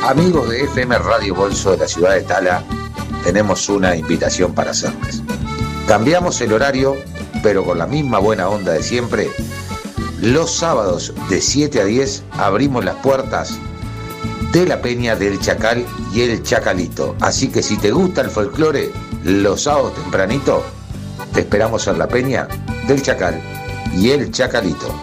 Amigos de FM Radio Bolso de la ciudad de Tala, tenemos una invitación para hacerles. Cambiamos el horario, pero con la misma buena onda de siempre. Los sábados de 7 a 10 abrimos las puertas de la Peña del Chacal y el Chacalito. Así que si te gusta el folclore, los sábados tempranito, te esperamos en la Peña del Chacal y el Chacalito.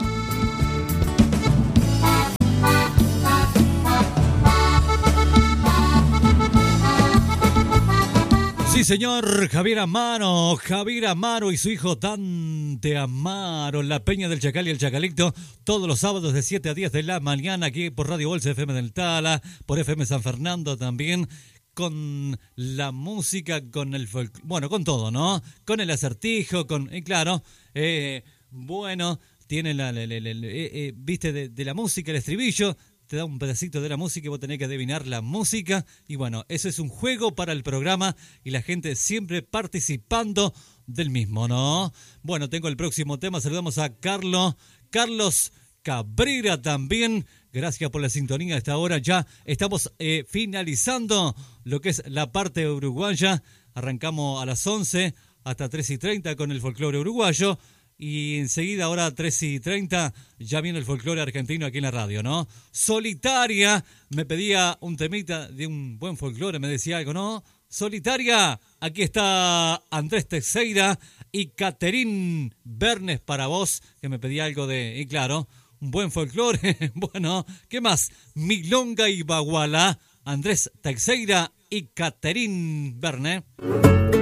Sí, señor, Javier Amaro y su hijo Dante Amaro, la Peña del Chacal y el Chacalito, todos los sábados de 7 a 10 de la mañana, aquí por Radio Bolsa FM del Tala, por FM San Fernando también, con la música, con el bueno, con todo, ¿no? Con el acertijo, claro, bueno, tiene viste, de la música, el estribillo. Te da un pedacito de la música y vos tenés que adivinar la música. Y bueno, eso es un juego para el programa y la gente siempre participando del mismo, ¿no? Bueno, tengo el próximo tema. Saludamos a Carlos Cabrera también. Gracias por la sintonía a esta hora. Ya estamos finalizando lo que es la parte uruguaya. Arrancamos a las 11 hasta 3:30 con el folclore uruguayo. Y enseguida, ahora 3:30, ya viene el folclore argentino aquí en la radio, ¿no? Solitaria, me pedía un temita de un buen folclore, me decía algo, ¿no? Solitaria, aquí está Andrés Teixeira y Caterín Bernes para vos, que me pedía algo y claro, un buen folclore. Bueno, ¿qué más? Milonga y Baguala, Andrés Teixeira y Caterín Bernes.